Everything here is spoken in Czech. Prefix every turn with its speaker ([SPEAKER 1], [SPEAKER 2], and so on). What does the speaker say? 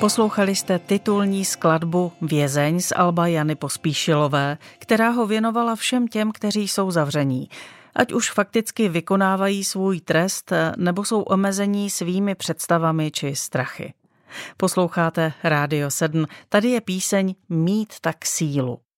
[SPEAKER 1] Poslouchali jste titulní skladbu Vězeň z alba Jany Pospíšilové, která ho věnovala všem těm, kteří jsou zavření. Ať už fakticky vykonávají svůj trest, nebo jsou omezení svými představami či strachy. Posloucháte Rádio 7, tady je píseň Mít tak sílu.